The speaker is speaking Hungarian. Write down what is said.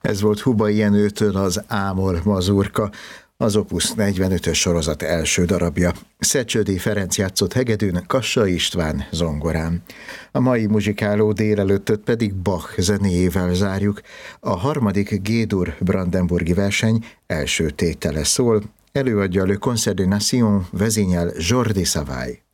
Ez volt Hubay Jenőtől az Ámol mazurka, az Opus 45-ös sorozat első darabja. Szecsődi Ferenc játszott hegedűn, Kassa István zongorán. A mai muzsikáló délelőttöt pedig Bach zenéjével zárjuk. A harmadik G-dur brandenburgi verseny első tétele szól, előadja Le Concert des Nations vezényel Jordi Savall.